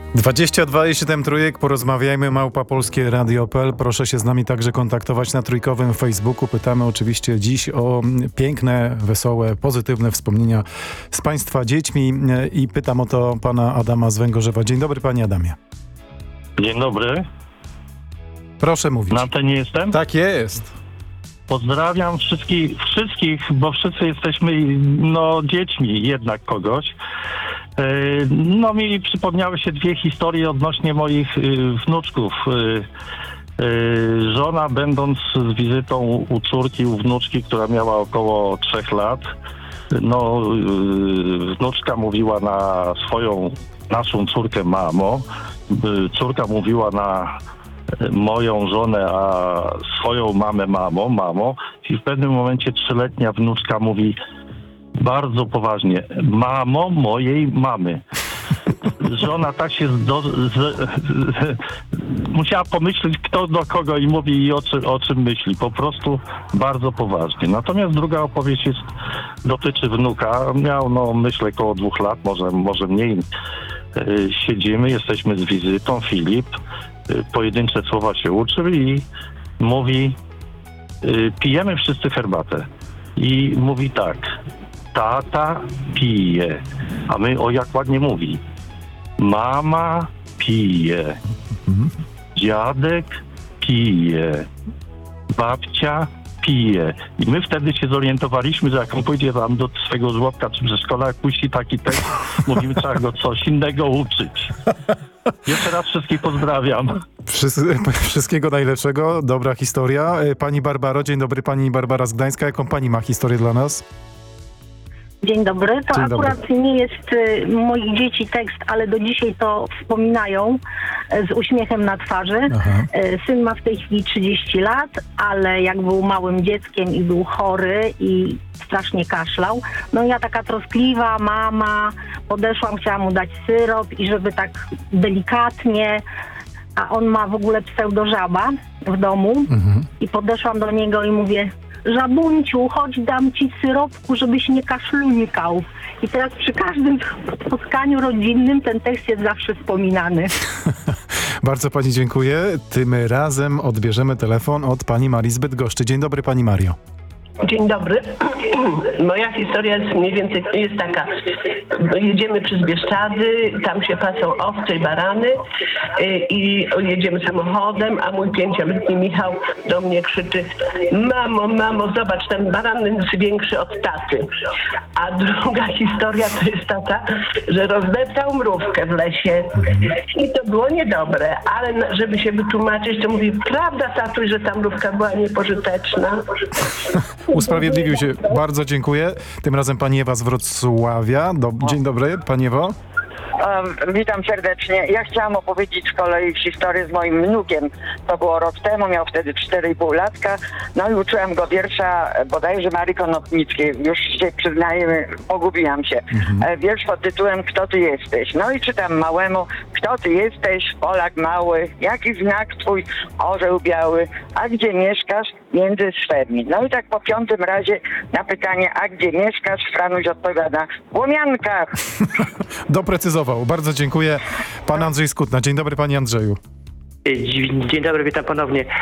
22,7 trójek, porozmawiajmy, @polskieradio.pl. Proszę się z nami także kontaktować na trójkowym Facebooku. Pytamy oczywiście dziś o piękne, wesołe, pozytywne wspomnienia z Państwa dziećmi i pytam o to pana Adama z Węgorzewa. Dzień dobry, panie Adamie. Dzień dobry. Proszę mówić. Na antenie jestem? Tak jest. Pozdrawiam wszystkich, bo wszyscy jesteśmy dziećmi jednak kogoś. Mi przypomniały się dwie historie odnośnie moich wnuczków. Żona, będąc z wizytą u córki, u wnuczki, która miała około 3 lat, wnuczka mówiła na naszą córkę mamo, córka mówiła na moją żonę, a swoją mamę mamo, i w pewnym momencie 3-letnia wnuczka mówi bardzo poważnie: mamo mojej mamy. Żona tak się musiała pomyśleć, kto do kogo i mówi i o czym myśli. Po prostu bardzo poważnie. Natomiast druga opowieść dotyczy wnuka. Miał, myślę, około 2 lat, może mniej. Siedzimy, jesteśmy z wizytą. Filip pojedyncze słowa się uczy i mówi: pijemy wszyscy herbatę. I mówi tak: tata pije. A my, jak ładnie mówi: mama pije, dziadek pije, babcia pije. I my wtedy się zorientowaliśmy, że jak on pójdzie tam do swego żłobka czy przedszkola, jak puści taki tekst, mówimy, trzeba go coś innego uczyć. Jeszcze raz wszystkich pozdrawiam. Wszystkiego najlepszego, dobra historia. Pani Barbaro, dzień dobry, pani Barbara z Gdańska. Jaką pani ma historię dla nas? Dzień dobry. To Dzień akurat dobry. nie jest moich dzieci tekst, ale do dzisiaj to wspominają z uśmiechem na twarzy. Aha. Syn ma w tej chwili 30 lat, ale jak był małym dzieckiem i był chory i strasznie kaszlał, ja taka troskliwa mama podeszłam, chciałam mu dać syrop i żeby tak delikatnie, a on ma w ogóle pseudożaba w domu i podeszłam do niego i mówię: żabunciu, chodź, dam ci syropku, żebyś nie kaszlunkał. I teraz przy każdym spotkaniu rodzinnym ten tekst jest zawsze wspominany. Bardzo pani dziękuję. Tym razem odbierzemy telefon od pani Marii z Bydgoszczy. Dzień dobry, pani Mario. Dzień dobry. Moja historia jest mniej więcej taka. Jedziemy przez Bieszczady, tam się pasą owce i barany i jedziemy samochodem, a mój 5-letni Michał do mnie krzyczy: mamo, zobacz, ten baran jest większy od taty. A druga historia to jest taka, że rozdeptał mrówkę w lesie i to było niedobre, ale żeby się wytłumaczyć, to mówi: prawda, tatuś, że ta mrówka była niepożyteczna? Usprawiedliwił się. Bardzo dziękuję. Tym razem pani Ewa z Wrocławia. Dzień dobry, pani Ewo. Witam serdecznie. Ja chciałam opowiedzieć z kolei historię z moim wnukiem. To było rok temu, miał wtedy 4,5 latka. I uczyłam go wiersza bodajże Marii Konopnickiej. Już się przyznaję, pogubiłam się. Wiersz pod tytułem Kto ty jesteś? I czytam małemu: kto ty jesteś, Polak mały, jaki znak twój, orzeł biały, a gdzie mieszkasz? Między Szwedmi. I tak po 5. razie na pytanie: a gdzie mieszkasz? Franuś odpowiada: w Łomiankach. Doprecyzował. Bardzo dziękuję. Pan Andrzej z Kutna. Dzień dobry, panie Andrzeju. Dzień dobry, witam ponownie.